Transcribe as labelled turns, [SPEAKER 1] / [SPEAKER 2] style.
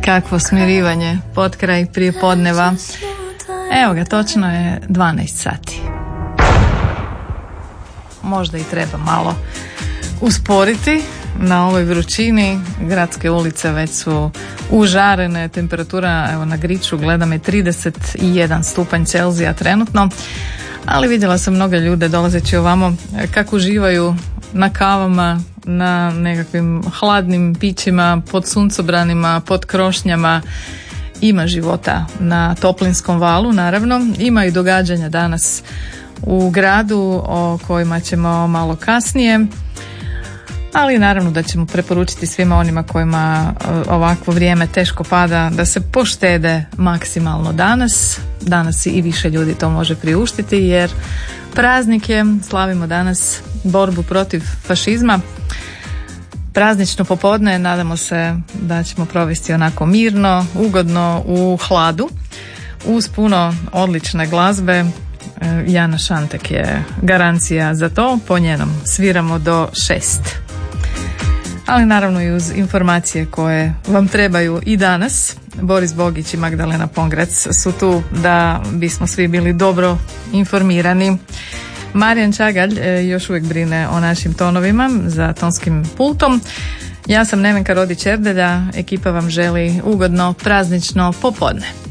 [SPEAKER 1] Kakvo smirivanje pod kraj prijepodneva. Evo ga, točno je 12 sati. Možda i treba malo usporiti na ovoj vrućini. Gradske ulice već su užarene, temperatura evo na Griču gledam je 31 stupanj Celzija trenutno, ali vidjela sam mnoge ljude dolazeći ovamo kako uživaju na kavama, na nekakvim hladnim pićima, pod suncobranima, pod krošnjama. Ima života na Toplinskom valu, naravno. Ima i događanja danas u gradu o kojima ćemo malo kasnije, ali naravno da ćemo preporučiti svima onima kojima ovakvo vrijeme teško pada da se poštede maksimalno danas. Danas i više ljudi to može priuštiti jer praznik je, slavimo danas borbu protiv fašizma. Praznično popodne, nadamo se da ćemo provesti onako mirno, ugodno, u hladu, uz puno odlične glazbe. Jana Šantek je garancija za to, po njenom sviramo do 6. Ali naravno i uz informacije koje vam trebaju i danas. Boris Bogić i Magdalena Pongrac su tu da bismo svi bili dobro informirani. Marijan Čagalj još uvijek brine o našim tonovima za tonskim pultom. Ja sam Nevenka Rodić Erdelja, ekipa vam želi ugodno praznično popodne.